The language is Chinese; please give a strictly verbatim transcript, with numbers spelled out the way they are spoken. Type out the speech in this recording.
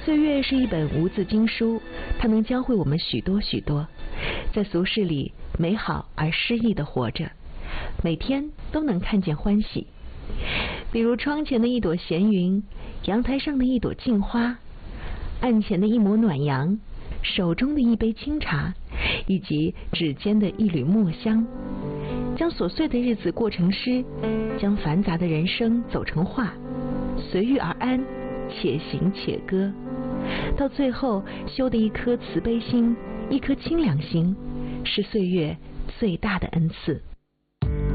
岁月是一本无字经书，它能教会我们许多许多，在俗世里美好而诗意地活着，每天都能看见欢喜。比如窗前的一朵闲云，阳台上的一朵镜花，案前的一抹暖阳，手中的一杯清茶，以及指尖的一缕墨香。将琐碎的日子过成诗，将繁杂的人生走成画，随遇而安，且行且歌，到最后修得一颗慈悲心，一颗清凉心，是岁月最大的恩赐。